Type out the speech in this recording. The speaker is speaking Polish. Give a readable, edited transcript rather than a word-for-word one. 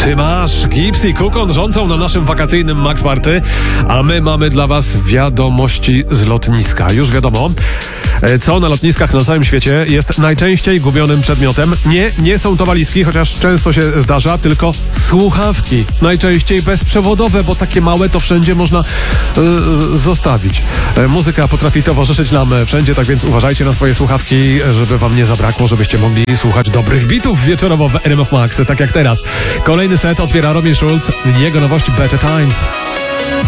Ty masz Gypsy Kukon rządzą na naszym wakacyjnym Max Party, a my mamy dla was wiadomości z lotniska. Już wiadomo, co na lotniskach na całym świecie jest najczęściej gubionym przedmiotem. Nie są to walizki, chociaż często się zdarza, tylko słuchawki. Najczęściej bezprzewodowe, bo takie małe to wszędzie można zostawić. Muzyka potrafi towarzyszyć nam wszędzie, tak więc uważajcie na swoje słuchawki, żeby wam nie zabrakło, żebyście mogli słuchać dobrych bitów wieczorowo w RMF Max, tak jak teraz. Kolejny set otwiera Robin Schulz, jego nowość Better Times.